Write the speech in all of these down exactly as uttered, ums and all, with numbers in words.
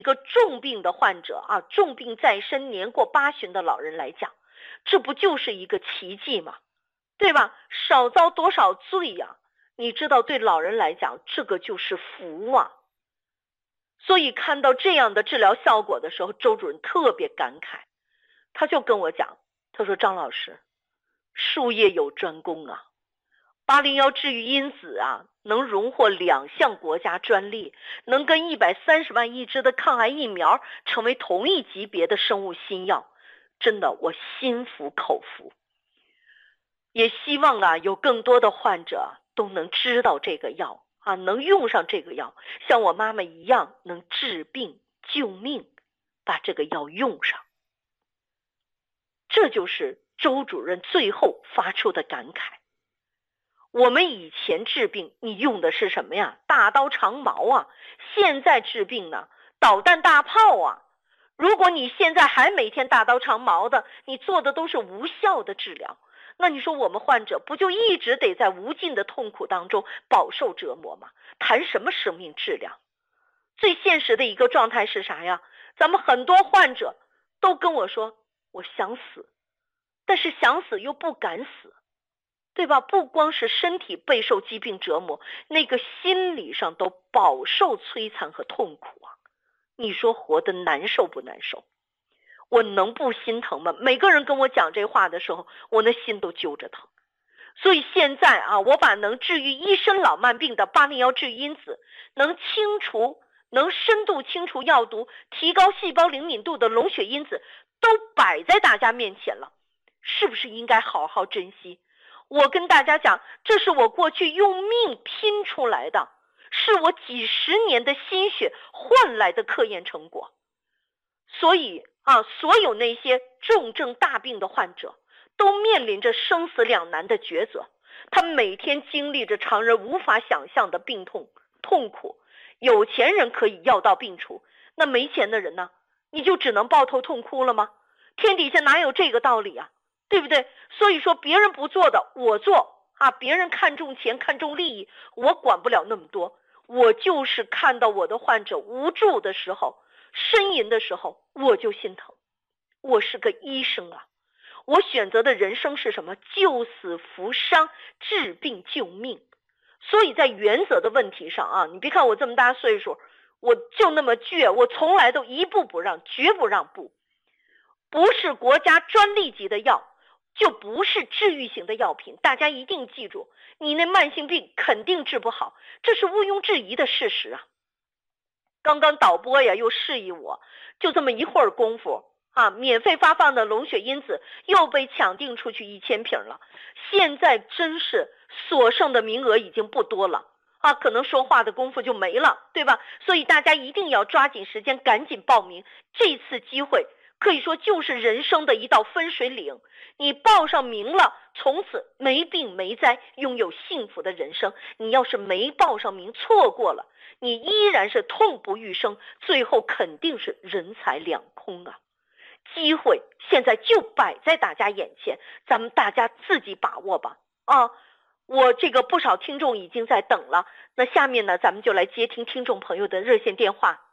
一个重病的患者啊，重病在身年过八旬的老人来讲，这不就是一个奇迹吗？对吧？少遭多少罪呀、啊？你知道对老人来讲，这个就是福啊。所以看到这样的治疗效果的时候，周主任特别感慨，他就跟我讲，他说张老师，术业有专攻啊，八零幺治愈因子啊，能荣获两项国家专利，能跟一百三十万一支的抗癌疫苗成为同一级别的生物新药，真的我心服口服。也希望啊，有更多的患者都能知道这个药啊，能用上这个药，像我妈妈一样能治病救命，把这个药用上。这就是周主任最后发出的感慨。我们以前治病，你用的是什么呀？大刀长矛啊！现在治病呢，导弹大炮啊！如果你现在还每天大刀长矛的，你做的都是无效的治疗，那你说我们患者不就一直得在无尽的痛苦当中饱受折磨吗？谈什么生命质量？最现实的一个状态是啥呀？咱们很多患者都跟我说，我想死，但是想死又不敢死，对吧？不光是身体备受疾病折磨，那个心理上都饱受摧残和痛苦啊！你说活得难受不难受？我能不心疼吗？每个人跟我讲这话的时候，我那心都揪着疼。所以现在啊，我把能治愈一身老慢病的八零幺治愈因子，能清除能深度清除药毒，提高细胞灵敏度的龙血因子都摆在大家面前了，是不是应该好好珍惜？我跟大家讲，这是我过去用命拼出来的，是我几十年的心血换来的科研成果。所以啊，所有那些重症大病的患者都面临着生死两难的抉择，他每天经历着常人无法想象的病痛痛苦。有钱人可以药到病除，那没钱的人呢？你就只能抱头痛哭了吗？天底下哪有这个道理啊？对不对？所以说别人不做的我做啊，别人看重钱看重利益，我管不了那么多。我就是看到我的患者无助的时候，呻吟的时候，我就心疼。我是个医生啊，我选择的人生是什么？救死扶伤，治病救命。所以在原则的问题上啊，你别看我这么大岁数，我就那么倔，我从来都一步不让，绝不让步。不是国家专利级的药，就不是治愈型的药品。大家一定记住，你那慢性病肯定治不好，这是毋庸置疑的事实啊。刚刚导播呀又示意我，就这么一会儿功夫啊，免费发放的龙血因子又被抢订出去一千瓶了。现在真是所剩的名额已经不多了啊，可能说话的功夫就没了，对吧？所以大家一定要抓紧时间，赶紧报名。这次机会可以说就是人生的一道分水岭，你报上名了，从此没病没灾，拥有幸福的人生。你要是没报上名，错过了，你依然是痛不欲生，最后肯定是人财两空啊。机会现在就摆在大家眼前，咱们大家自己把握吧啊！我这个不少听众已经在等了，那下面呢，咱们就来接听听众朋友的热线电话。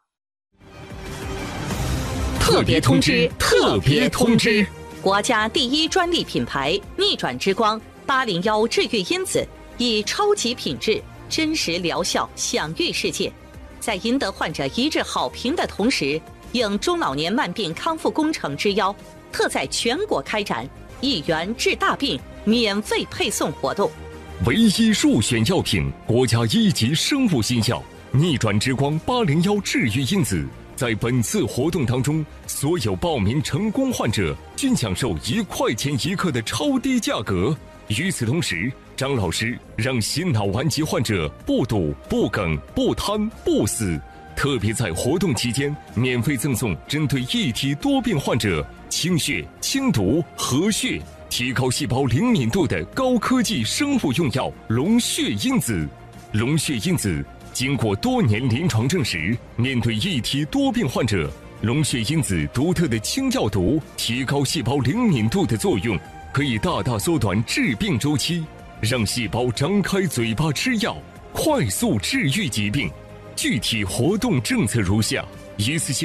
特别通知，特别通知！国家第一专利品牌逆转之光八零幺治愈因子，以超级品质、真实疗效享誉世界。在赢得患者一致好评的同时，应中老年慢病康复工程之邀，特在全国开展一元治大病免费配送活动。 唯一入选药品，国家一级生物新药逆转之光八零幺治愈因子。在本次活动当中，所有报名成功患者均享受一块钱一克的超低价格。与此同时，张老师让心脑顽疾患者不堵、不梗、不瘫、不死。特别在活动期间，免费赠送针对一体多病患者清血、清毒、和血、提高细胞灵敏度的高科技生物用药龙血因子。龙血因子经过多年临床证实，面对一体多病患者，龙血因子独特的清药毒、提高细胞灵敏度的作用，可以大大缩短致病周期，让细胞张开嘴巴吃药，快速治愈疾病。具体活动政策如下：一次性